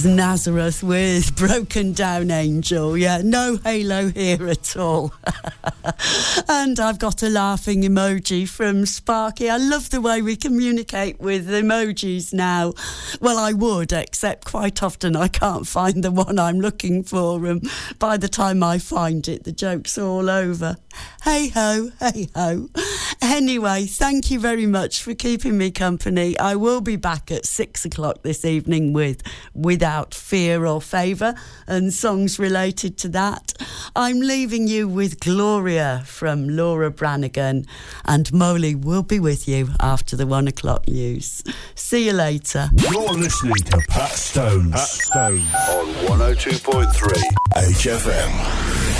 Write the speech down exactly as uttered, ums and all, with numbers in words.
Nazareth with Broken Down Angel. Yeah, no halo here at all. And I've got a laughing emoji from Sparky. I love the way we communicate with emojis now. Well, I would, except quite often I can't find the one I'm looking for, and by the time I find it, the joke's all over. Hey ho, hey ho. Anyway, thank you very much for keeping me company. I will be back at six o'clock this evening with Without Fear or Favour and songs related to that. I'm leaving you with Gloria from Laura Branigan, and Molly will be with you after the one o'clock news. See you later. You're listening to Pat Stones. Pat Stones on one oh two point three H F M.